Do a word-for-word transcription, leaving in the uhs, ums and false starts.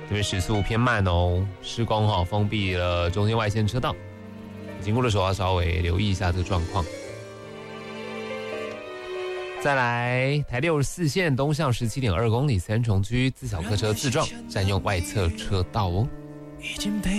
这边时速偏慢哦，施工哈封闭了中间外线车道，经过的时候要稍微留意一下这个状况。再来，台六十四线东向十七点二公里，三重区自小客车自撞，占用外侧车道哦。